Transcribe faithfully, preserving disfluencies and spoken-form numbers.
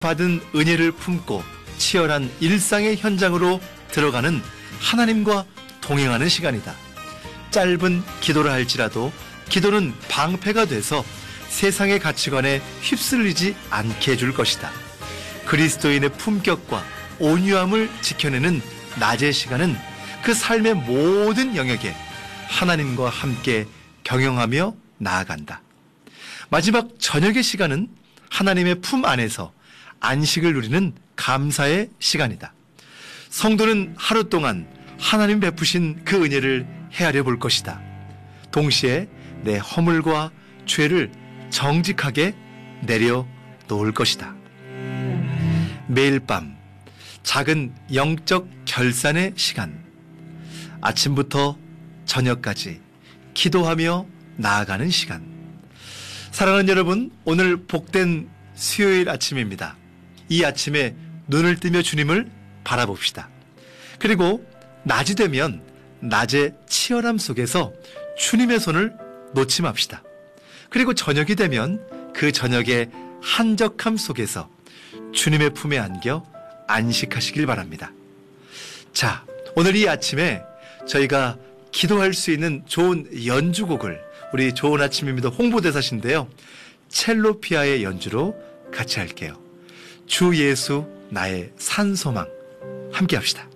받은 은혜를 품고 치열한 일상의 현장으로 들어가는 하나님과 동행하는 시간이다. 짧은 기도를 할지라도 기도는 방패가 돼서 세상의 가치관에 휩쓸리지 않게 해줄 것이다. 그리스도인의 품격과 온유함을 지켜내는 낮의 시간은 그 삶의 모든 영역에 하나님과 함께 경영하며 나아간다. 마지막 저녁의 시간은 하나님의 품 안에서 안식을 누리는 감사의 시간이다. 성도는 하루 동안 하나님 베푸신 그 은혜를 헤아려 볼 것이다. 동시에 내 허물과 죄를 정직하게 내려놓을 것이다. 매일 밤 작은 영적 결산의 시간, 아침부터 저녁까지 기도하며 나아가는 시간. 사랑하는 여러분, 오늘 복된 수요일 아침입니다. 이 아침에 눈을 뜨며 주님을 바라봅시다. 그리고 낮이 되면 낮의 치열함 속에서 주님의 손을 놓지 맙시다. 그리고 저녁이 되면 그 저녁의 한적함 속에서 주님의 품에 안겨 안식하시길 바랍니다. 자, 오늘 이 아침에 저희가 기도할 수 있는 좋은 연주곡을 우리 좋은 아침입니다 홍보대사신데요, 첼로피아의 연주로 같이 할게요. 주 예수 나의 산소망, 함께 합시다.